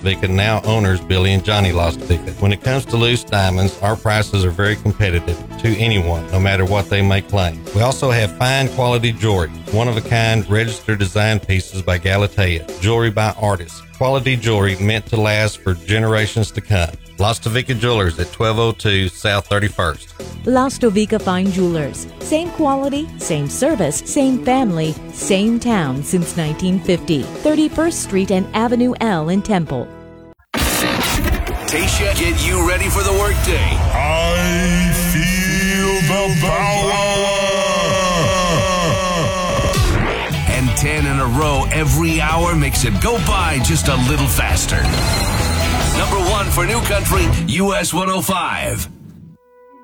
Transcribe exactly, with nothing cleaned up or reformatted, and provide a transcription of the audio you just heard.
Lastavica, now owners Billy and Johnny Lastavica. When it comes to loose diamonds, our prices are very competitive to anyone, no matter what they may claim. We also have fine quality jewelry, one-of-a-kind registered design pieces by Galatea, jewelry by artists, quality jewelry meant to last for generations to come. Lastavica Jewelers at twelve oh two South thirty-first. Lastavica Fine Jewelers. Same quality, same service, same family, same town since nineteen fifty. thirty-first Street and Avenue L in Temple. Tasha, get you ready for the workday. I feel the power. And ten in a row every hour makes it go by just a little faster. Number one for New Country, U S one oh five.